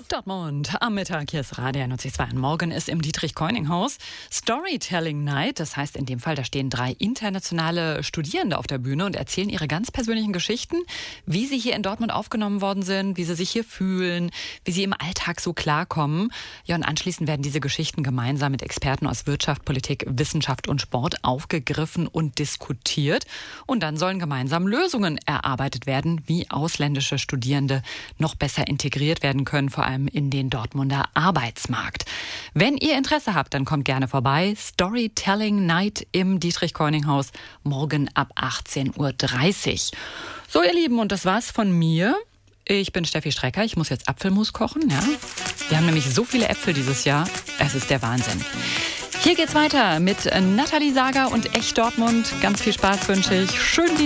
Dortmund am Mittag, hier ist Radio 92. Morgen ist im Dietrich-Keuning-Haus Storytelling Night. Das heißt in dem Fall, da stehen 3 internationale Studierende auf der Bühne und erzählen ihre ganz persönlichen Geschichten, wie sie hier in Dortmund aufgenommen worden sind, wie sie sich hier fühlen, wie sie im Alltag so klarkommen. Ja, und anschließend werden diese Geschichten gemeinsam mit Experten aus Wirtschaft, Politik, Wissenschaft und Sport aufgegriffen und diskutiert. Und dann sollen gemeinsam Lösungen erarbeitet werden, wie ausländische Studierende noch besser integriert werden können, vor allem in den Dortmunder Arbeitsmarkt. Wenn ihr Interesse habt, dann kommt gerne vorbei. Storytelling Night im Dietrich-Keuning-Haus, morgen ab 18:30 Uhr. So, ihr Lieben, und das war's von mir. Ich bin Steffi Strecker, ich muss jetzt Apfelmus kochen. Ja? Wir haben nämlich so viele Äpfel dieses Jahr, es ist der Wahnsinn. Hier geht's weiter mit Nathalie Sager und Echt Dortmund. Ganz viel Spaß wünsche ich. Schön